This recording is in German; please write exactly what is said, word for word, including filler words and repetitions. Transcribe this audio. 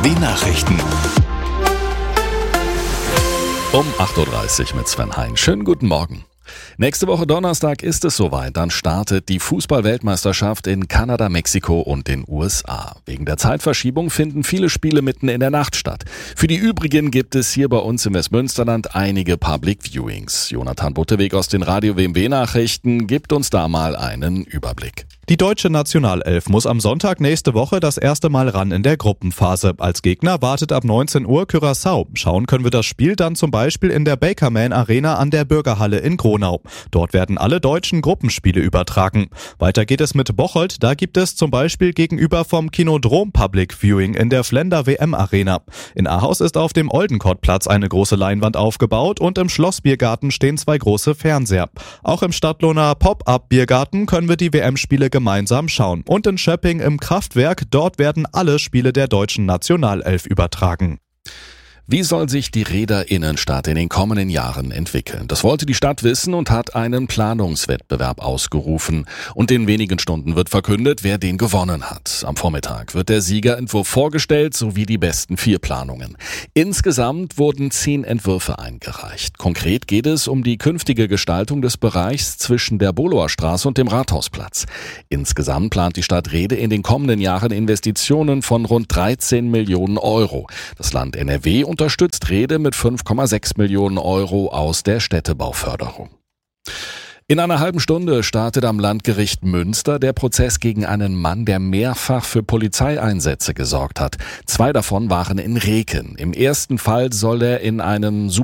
W-Nachrichten. Um acht Uhr dreißig mit Sven Hein. Schönen guten Morgen. Nächste Woche Donnerstag ist es soweit. Dann startet die Fußball-Weltmeisterschaft in Kanada, Mexiko und den U S A. Wegen der Zeitverschiebung finden viele Spiele mitten in der Nacht statt. Für die übrigen gibt es hier bei uns im Westmünsterland einige Public Viewings. Jonathan Butteweg aus den Radio-W M W-Nachrichten gibt uns da mal einen Überblick. Die deutsche Nationalelf muss am Sonntag nächste Woche das erste Mal ran in der Gruppenphase. Als Gegner wartet ab neunzehn Uhr Curaçao. Schauen können wir das Spiel dann zum Beispiel in der Bakerman Arena an der Bürgerhalle in Gronau. Dort werden alle deutschen Gruppenspiele übertragen. Weiter geht es mit Bocholt. Da gibt es zum Beispiel gegenüber vom Kinodrom Public Viewing in der Flender W M Arena. In Ahaus ist auf dem Oldenkortplatz eine große Leinwand aufgebaut und im Schlossbiergarten stehen zwei große Fernseher. Auch im Stadtlohner Pop-Up-Biergarten können wir die W M-Spiele gemeinsam schauen. Und in Schöpping im Kraftwerk, dort werden alle Spiele der deutschen Nationalelf übertragen. Wie soll sich die Reeder-Innenstadt in den kommenden Jahren entwickeln? Das wollte die Stadt wissen und hat einen Planungswettbewerb ausgerufen. Und in wenigen Stunden wird verkündet, wer den gewonnen hat. Am Vormittag wird der Siegerentwurf vorgestellt, sowie die besten vier Planungen. Insgesamt wurden zehn Entwürfe eingereicht. Konkret geht es um die künftige Gestaltung des Bereichs zwischen der Bolower Straße und dem Rathausplatz. Insgesamt plant die Stadt Rehde in den kommenden Jahren Investitionen von rund dreizehn Millionen Euro. Das Land N R W unterstützt Rehde mit fünf Komma sechs Millionen Euro aus der Städtebauförderung. In einer halben Stunde startet am Landgericht Münster der Prozess gegen einen Mann, der mehrfach für Polizeieinsätze gesorgt hat. Zwei davon waren in Reken. Im ersten Fall soll er in einem